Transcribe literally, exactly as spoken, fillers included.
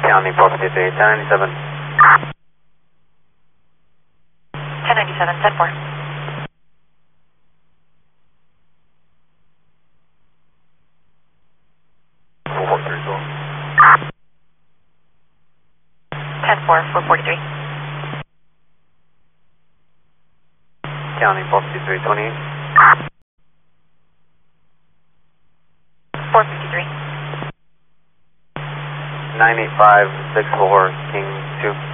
County four fifty-three, ten ninety-seven. ten ninety-seven, ten four. ten four, four forty-three. County four fifty-three, twenty-eight. four fifty-three. nine eight five six four, King two.